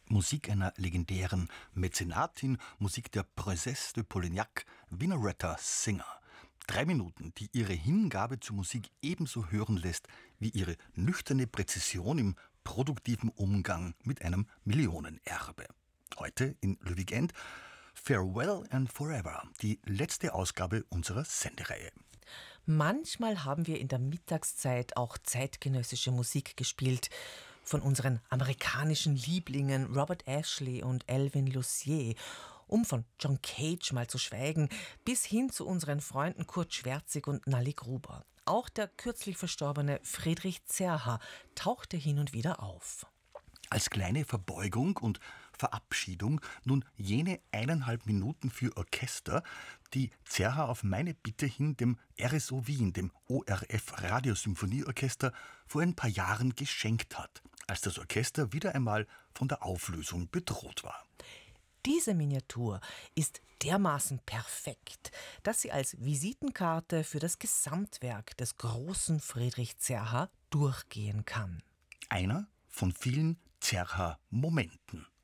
Musik einer legendären Mäzenatin, Musik der Princesse de Polignac, Vinoretta Singer. 3 Minuten, die ihre Hingabe zur Musik ebenso hören lässt wie ihre nüchterne Präzision im produktiven Umgang mit einem Millionenerbe. Heute in Le Weekend Farewell and Forever, die letzte Ausgabe unserer Sendereihe. Manchmal haben wir in der Mittagszeit auch zeitgenössische Musik gespielt. Von unseren amerikanischen Lieblingen Robert Ashley und Elvin Lucier, um von John Cage mal zu schweigen, bis hin zu unseren Freunden Kurt Schwerzig und Nalli Gruber. Auch der kürzlich verstorbene Friedrich Zerha tauchte hin und wieder auf. Als kleine Verbeugung und Verabschiedung nun jene 1,5 Minuten für Orchester, die Zerha auf meine Bitte hin dem RSO Wien, dem ORF Radiosymphonieorchester, vor ein paar Jahren geschenkt hat, als das Orchester wieder einmal von der Auflösung bedroht war. Diese Miniatur ist dermaßen perfekt, dass sie als Visitenkarte für das Gesamtwerk des großen Friedrich Zerha durchgehen kann. Einer von vielen Zerha-Momenten.